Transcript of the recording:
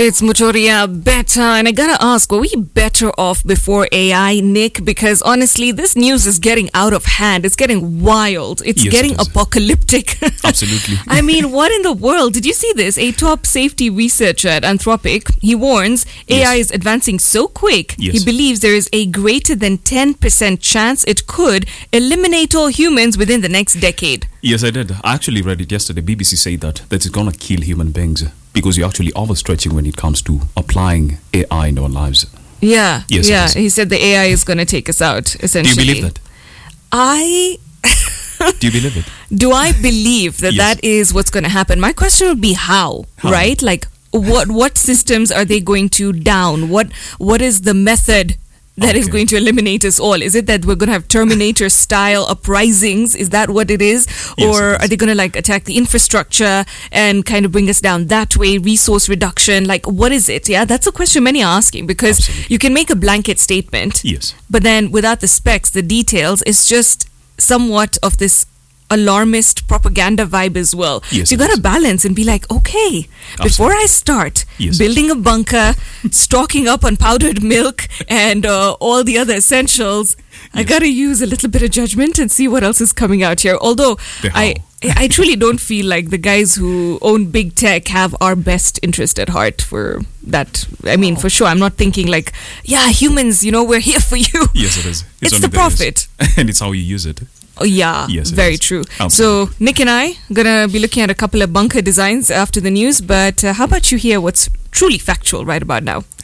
It's Mutoria better, and I gotta ask, were we better off before AI, Nick? Because honestly, this news is getting out of hand. It's getting wild. It's getting apocalyptic. Absolutely. I mean, what in the world? Did you see this? A top safety researcher at Anthropic, he warns AI is advancing so quick, he believes there is a greater than 10% chance it could eliminate all humans within the next decade. Yes, I did. I actually read it yesterday. BBC said that it's going to kill human beings because you're actually overstretching when it comes to applying AI in our lives. Yeah, yes. He said the AI is going to take us out, essentially. Do you believe that? Do you believe it? Do I believe that that is what's going to happen? My question would be how? Right? Like, what systems are they going to down? What is the method that is going to eliminate us all? Is it that we're going to have Terminator-style uprisings? Is that what it is? Or are they going to, like, attack the infrastructure and kind of bring us down that way? Resource reduction? Like, what is it? Yeah, that's a question many are asking, because you can make a blanket statement. Yes. But then without the specs, the details, it's just somewhat of this alarmist propaganda vibe as well. Yes, so you got to balance and be like, okay, before I start building a bunker, stocking up on powdered milk and all the other essentials, I got to use a little bit of judgment and see what else is coming out here. Although I truly don't feel like the guys who own big tech have our best interest at heart for that. I mean, for sure. I'm not thinking like, yeah, humans, we're here for you. Yes, it is. It's the profit. And it's how you use it. Oh, yeah, very true. Absolutely. So Nick and I are going to be looking at a couple of bunker designs after the news. But how about you hear what's truly factual right about now?